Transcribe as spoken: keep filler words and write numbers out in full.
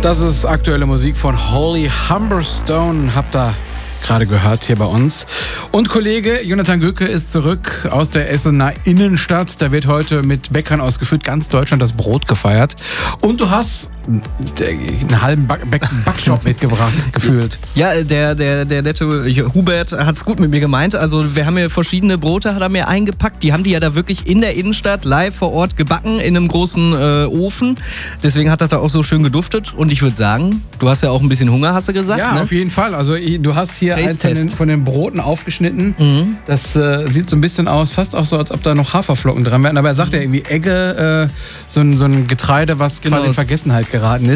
Das ist aktuelle Musik von Holly Humberstone. Habt ihr gerade gehört hier bei uns. Und Kollege Jonathan Göke ist zurück aus der Essener Innenstadt. Da wird heute mit Bäckern aus gefühlt ganz Deutschland das Brot gefeiert. Und du hast einen halben Back- Back- Backshop mitgebracht, gefühlt. Ja, der, der, der nette Hubert hat es gut mit mir gemeint. Also wir haben ja verschiedene Brote, hat er mir eingepackt. Die haben die ja da wirklich in der Innenstadt live vor Ort gebacken in einem großen äh, Ofen. Deswegen hat das da auch so schön geduftet. Und ich würde sagen, du hast ja auch ein bisschen Hunger, hast du gesagt? Ja, ne? auf jeden Fall. Also du hast hier eins von den, von den Broten aufgeschnitten. Mhm. Das äh, sieht so ein bisschen aus, fast auch so, als ob da noch Haferflocken dran wären. Aber er sagt ja irgendwie Egge, äh, so, ein, so ein Getreide, was Genau. quasi in Vergessenheit geraten ist.